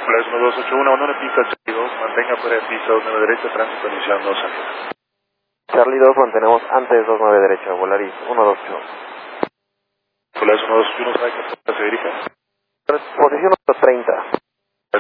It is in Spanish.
Volaris 1281, abandone pista Charlie 2, mantenga fuera de pista 29 derecha, tránsito iniciando salida. Charlie 2, mantenemos antes 29 derecha, Volaris 128. Volaris 1281, sabe que se dirige. Posición 30.